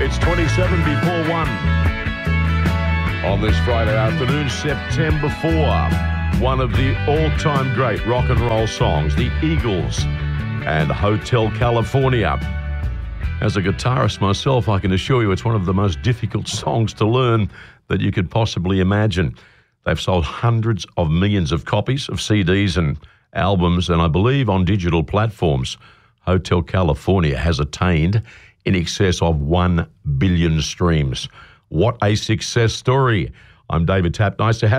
It's 27 before 1. On this Friday afternoon, September 4, one of the all-time great rock and roll songs, the Eagles and Hotel California. As a guitarist myself, I can assure you it's one of the most difficult songs to learn that you could possibly imagine. They've sold hundreds of millions of copies of CDs and albums, and I believe on digital platforms, Hotel California has attained in excess of 1 billion streams. What a success story. I'm David Tapp. Nice to have